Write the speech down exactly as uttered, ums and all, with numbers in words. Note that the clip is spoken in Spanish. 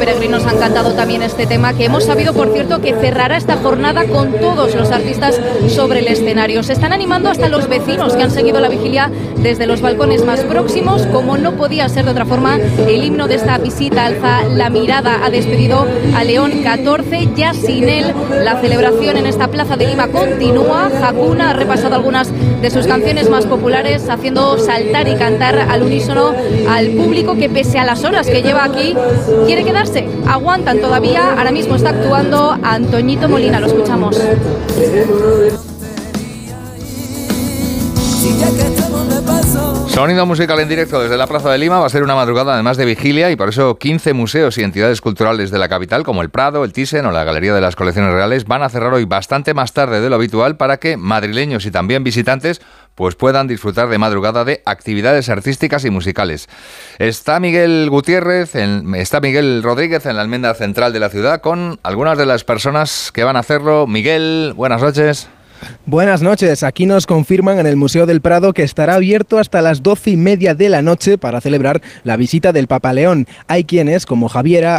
peregrinos han cantado también este tema, que hemos sabido, por cierto, que cerrará esta jornada con todos los artistas sobre el escenario. Se están animando hasta los vecinos que han seguido la vigilia desde los balcones más próximos. Como no podía ser de otra forma, el himno de esta visita alza la mirada. Ha despedido a León catorce, ya sin él la celebración en esta plaza de Lima continúa. Hakuna ha repasado algunas de sus canciones más populares, haciendo saltar y cantar al unísono al público que, pese a las horas que lleva aquí, quiere quedarse. Aguantan todavía. Ahora mismo está actuando Antoñito Molina, lo escuchamos. Sonido musical en directo desde la Plaza de Lima. Va a ser una madrugada además de vigilia, y por eso quince museos y entidades culturales de la capital, como el Prado, el Thyssen o la Galería de las Colecciones Reales, van a cerrar hoy bastante más tarde de lo habitual para que madrileños y también visitantes pues puedan disfrutar de madrugada de actividades artísticas y musicales. Está Miguel Gutiérrez, en, está Miguel Rodríguez en la almenda central de la ciudad con algunas de las personas que van a hacerlo. Miguel, buenas noches. Buenas noches, aquí nos confirman en el Museo del Prado que estará abierto hasta las doce y media de la noche para celebrar la visita del Papa León. Hay quienes, como Javiera,